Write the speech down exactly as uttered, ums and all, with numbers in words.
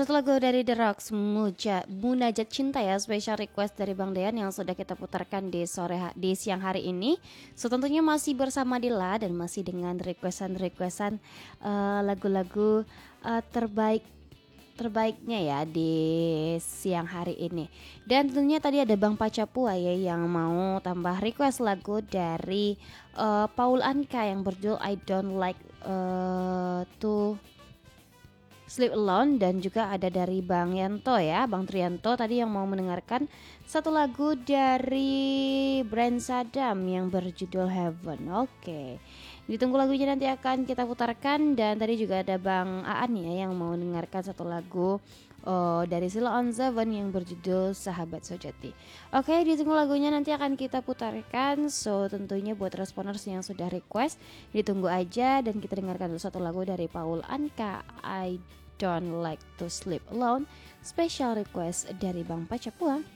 satu lagu dari The Rocks, Muja, Munajat Cinta ya, special request dari Bang Dean yang sudah kita putarkan di sore ha- di siang hari ini. So tentunya masih bersama Dila dan masih dengan requestan-requestan eh, lagu-lagu eh, terbaik terbaiknya ya di siang hari ini. Dan tentunya tadi ada Bang Pacapua ya yang mau tambah request lagu dari eh, Paul Anka yang berjudul I Don't Like eh, to Sleep Alone, dan juga ada dari Bang Yanto ya, Bang Trianto tadi yang mau mendengarkan satu lagu dari Brand Saddam yang berjudul Heaven. Oke, ditunggu lagunya nanti akan kita putarkan. Dan tadi juga ada Bang Aan ya yang mau mendengarkan satu lagu oh, dari Sila on Seven yang berjudul Sahabat Sejati. Oke, ditunggu lagunya nanti akan kita putarkan. So tentunya buat responers yang sudah request, ditunggu aja dan kita dengarkan dulu satu lagu dari Paul Anka, I Don't Like to Sleep Alone, special request dari Bang Pacapua.